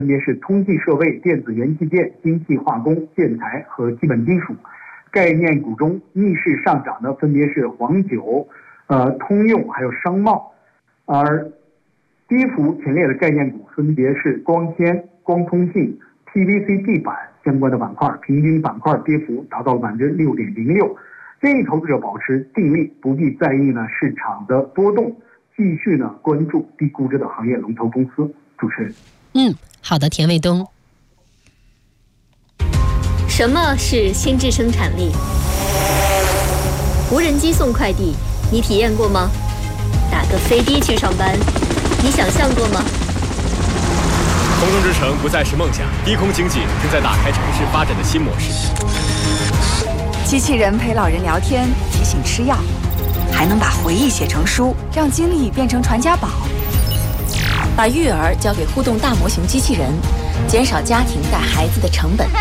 分别是通信设备、电子元器件、精细化工、建材和基本金属。概念股中逆势上涨的分别是黄酒、通用还有商贸，而跌幅前列的概念股分别是光纤、光通信、PVC 地板相关的板块，平均板块跌幅达到了6.06%。建议投资者保持定力，不必在意呢市场的波动，继续呢关注低估值的行业龙头公司。主持人， 好的，田卫东。 什么是心智生产力？无人机送快递，你体验过吗？打个飞的去上班，你想象过吗？ 空中之城不再是梦想，低空经济正在打开城市发展的新模式。 机器人陪老人聊天，提醒吃药，还能把回忆写成书，让经历变成传家宝。 把育儿交给互动大模型机器人，减少家庭带孩子的成本。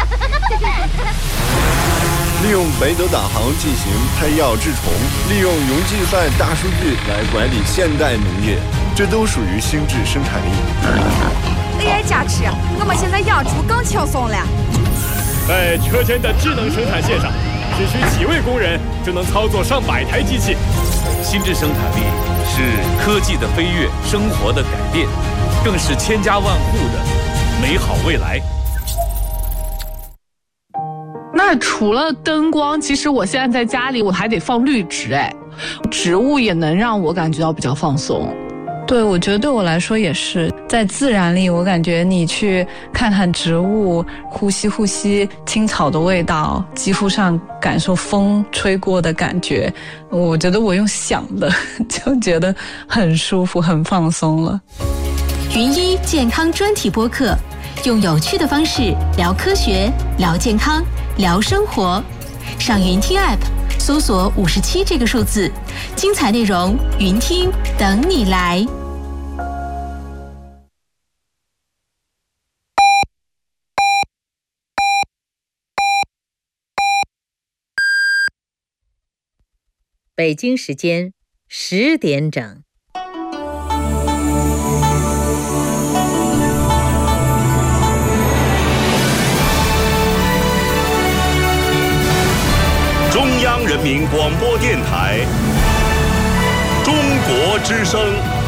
利用北斗导航进行配药治虫，利用云计算大数据来管理现代农业，这都属于心智生产力。 AI 加持，我们现在养猪更轻松了。 在车间的智能生产线上，只需几位工人就能操作上百台机器。 心智生产力是科技的飞跃，生活的改变，更是千家万户的美好未来。 那除了灯光，其实我现在在家里我还得放绿植，植物也能让我感觉到比较放松。 对，我觉得对我来说也是，在自然里，我感觉你去看看植物，呼吸青草的味道，肌肤上感受风吹过的感觉，我觉得我用想的就觉得很舒服，很放松了。 云一健康专题播客，用有趣的方式聊科学、聊健康、聊生活。上云听 App 搜索57这个数字，精彩内容云听等你来。 北京时间10点整。 中央人民广播电台，中国之声。